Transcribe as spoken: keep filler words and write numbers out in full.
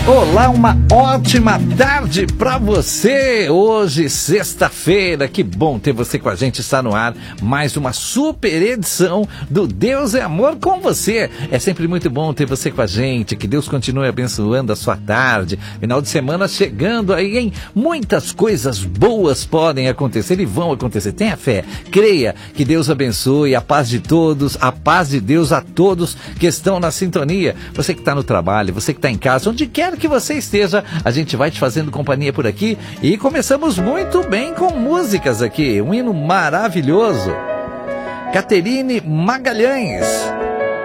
Olá, uma ótima tarde para você. Hoje, sexta-feira, que bom ter você com a gente. Está no ar mais uma super edição do Deus é Amor com você. É sempre muito bom ter você com a gente. Que Deus continue abençoando a sua tarde. Final de semana chegando aí, hein? Muitas coisas boas podem acontecer e vão acontecer. Tenha fé, creia que Deus abençoe, a paz de todos, a paz de Deus a todos que estão na sintonia. Você que está no trabalho, você que está em casa, onde quer que você esteja, a gente vai te fazendo companhia por aqui e começamos muito bem com músicas aqui, um hino maravilhoso. Caterine Magalhães,